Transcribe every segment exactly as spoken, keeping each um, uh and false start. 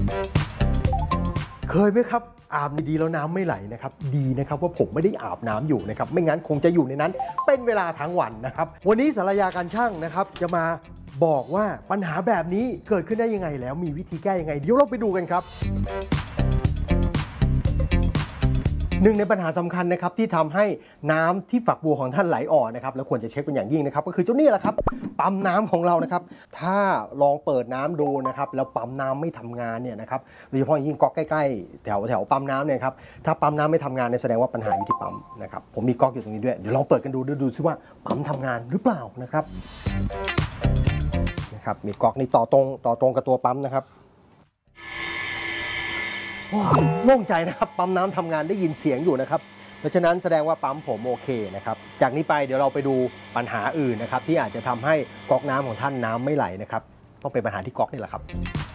เคยไหมครับอาบดีแล้วน้ำไม่ไหลนะครับดีนะครับว่าผมไม่ได้อาบน้ำอยู่นะครับไม่งั้นคงจะอยู่ในนั้นเป็นเวลาทั้งวันนะครับวันนี้สารยาการช่างนะครับจะมาบอกว่าปัญหาแบบนี้เกิดขึ้นได้ยังไงแล้วมีวิธีแก้ยังไงเดี๋ยวเราไปดูกันครับหนึ่งในปัญหาสำคัญนะครับที่ทำให้น้ำที่ฝักบัวของท่านไหลออกนะครับแล้วควรจะเช็คเป็นอย่างยิ่งนะครับก็คือเจ้านี่แหละครับปั๊มน้ำของเรานะครับถ้าลองเปิดน้ำดูนะครับแล้วปั๊มน้ำไม่ทำงานเนี่ยนะครับโดยเฉพาะยิ่งก๊อกใกล้ๆแถวแถวปั๊มน้ำเนี่ยครับถ้าปั๊มน้ำไม่ทำงานเนี่ยแสดงว่าปัญหาอยู่ที่ปั๊มนะครับผมมีก๊อกอยู่ตรงนี้ด้วยเดี๋ยวลองเปิดกันดูดูดูซิว่าปั๊มทำงานหรือเปล่านะครับนะครับมีก๊อกนี่ต่อตรงต่อตรงกับตัวปั๊มนะครับโล่งใจนะครับปั๊มน้ำทำงานได้ยินเสียงอยู่นะครับเพราะฉะนั้นแสดงว่าปั๊มผมโอเคนะครับจากนี้ไปเดี๋ยวเราไปดูปัญหาอื่นนะครับที่อาจจะทำให้ก๊อกน้ำของท่านน้ำไม่ไหลนะครับต้องเป็นปัญหาที่ก๊อกนี่แหละครับ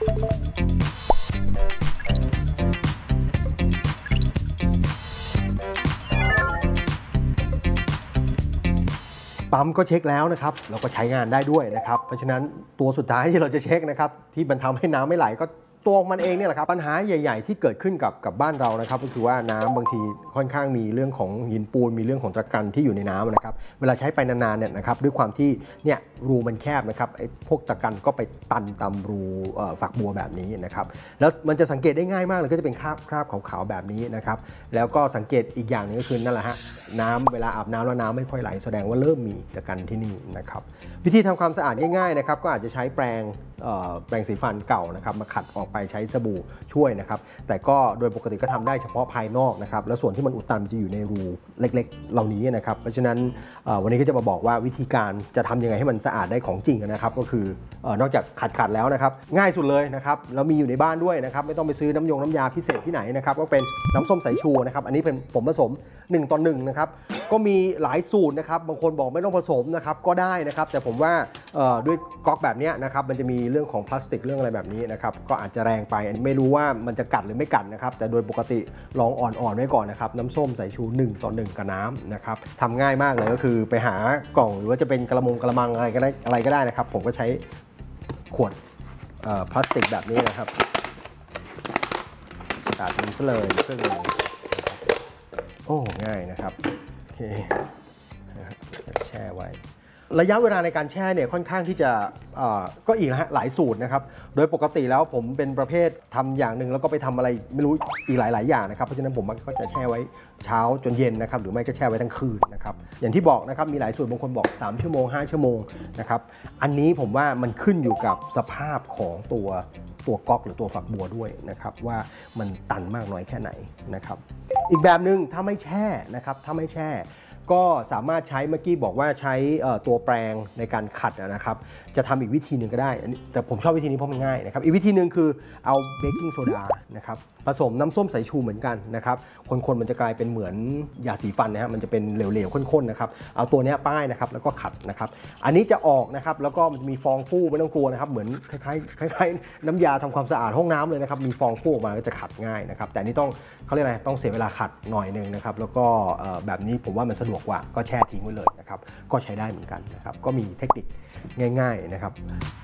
ปั๊มก็เช็คแล้วนะครับเราก็ใช้งานได้ด้วยนะครับเพราะฉะนั้นตัวสุดท้ายที่เราจะเช็คนะครับที่มันทำให้น้ำไม่ไหลก็ตัวมันเองเนี่ยแหละครับปัญหาใหญ่ๆที่เกิดขึ้นกับกับบ้านเรานะครับก็คือว่าน้ำบางทีค่อนข้างมีเรื่องของหินปูนมีเรื่องของตะกันที่อยู่ในน้ำนะครับเวลาใช้ไปนานๆเนี่ยนะครับด้วยความที่เนี่ยรูมันแคบนะครับไอ้พวกตะกันก็ไปตันตามรูฝักบัวแบบนี้นะครับแล้วมันจะสังเกตได้ง่ายมากเลยก็จะเป็นคราบคราบขาวๆแบบนี้นะครับแล้วก็สังเกตอีกอย่างนึงก็คือนั่นแหละฮะน้ำเวลาอาบน้ำแล้วน้ำไม่ค่อยไหลแสดงว่าเริ่มมีตะกันที่นี่นะครับวิธีทำความสะอาดง่ายๆนะครับก็อาจจะใช้แปรงแปรงสีฟันเก่านะครับมาขัดออกไปใช้สบู่ช่วยนะครับแต่ก็โดยปกติก็ทำได้เฉพาะภายนอกนะครับแล้วส่วนที่มันอุดตันจะอยู่ในรูเล็กๆเหล่านี้นะครับเพราะฉะนั้นวันนี้ก็จะมาบอกว่าวิธีการจะทำยังไงให้มันสะอาดได้ของจริงนะครับก็คือนอกจากขัดขัดแล้วนะครับง่ายสุดเลยนะครับแล้วมีอยู่ในบ้านด้วยนะครับไม่ต้องไปซื้อน้ำยงน้ำยาพิเศษที่ไหนนะครับก็เป็นน้ำส้มสายชูนะครับอันนี้เป็นผมผสมหนึ่งต่อหนึ่งนะครับก็มีหลายสูตรนะครับบางคนบอกไม่ต้องผสมนะครับก็ได้นะครับแต่ผมว่าด้วยก๊อกแบบนี้นะครับมันจะมีเรื่องของพลาสติกเรื่องอะไรแบบนี้นะครับก็อาจจะแรงไปไม่รู้ว่ามันจะกัดหรือไม่กัดนะครับแต่โดยปกติลองอ่อนๆไว้ก่อนนะครับน้ำส้มสายชูหนึ่งต่อหนึ่งกับน้ำนะครับทำง่ายมากเลยก็คือไปหากล่องหรือว่าจะเป็นกระมงกระมังอะไรก็ได้อะไรก็ได้นะครับผมก็ใช้ขวดพลาสติกแบบนี้นะครับตัดมันซะเลยเครื่องเลยโอ้ง่ายนะครับโอเคแช่ไว้ระยะเวลาในการแช่เนี่ยค่อนข้างที่จะก็อีกนะฮะหลายสูตรนะครับโดยปกติแล้วผมเป็นประเภททำอย่างหนึ่งแล้วก็ไปทำอะไรไม่รู้อีกหลายๆอย่างนะครับเพราะฉะนั้นผมก็จะแช่ไว้เช้าจนเย็นนะครับหรือไม่ก็แช่ไว้ทั้งคืนนะครับอย่างที่บอกนะครับมีหลายสูตรบางคนบอกสามชั่วโมงห้าชั่วโมงนะครับอันนี้ผมว่ามันขึ้นอยู่กับสภาพของตัวตัวก๊อกหรือตัวฝักบัวด้วยนะครับว่ามันตันมากน้อยแค่ไหนนะครับอีกแบบหนึ่งถ้าไม่แช่นะครับถ้าไม่แช่ก็สามารถใช้เมื่อกี้บอกว่าใช้ตัวแปรงในการขัดนะครับจะทำอีกวิธีหนึ่งก็ได้แต่ผมชอบวิธีนี้เพราะมันง่ายนะครับอีกวิธีหนึ่งคือเอาเบกกิ้งโซดานะครับผสมน้ำส้มสายชูเหมือนกันนะครับคนๆมันจะกลายเป็นเหมือนยาสีฟันนะฮะมันจะเป็นเหลวๆข้นๆนะครับเอาตัวนี้ป้ายนะครับแล้วก็ขัดนะครับอันนี้จะออกนะครับแล้วก็มันจะมีฟองฟูไม่ต้องกลัวนะครับเหมือนคล้ายๆคล้ายๆน้ำยาทำความสะอาดห้องน้ำเลยนะครับมีฟองฟูออกมาก็จะขัดง่ายนะครับแต่นี่ต้องเขาเรียกอะไรต้องเสียเวลาขัดหน่อยนึงนะครับแล้วก็แบบนี้ผมว่ามันสะดวกกว่าก็แช่ทิ้งไว้เลยนะครับก็ใช้ได้เหมือนกันนะครับก็มีเทคนิคง่ายๆนะครับ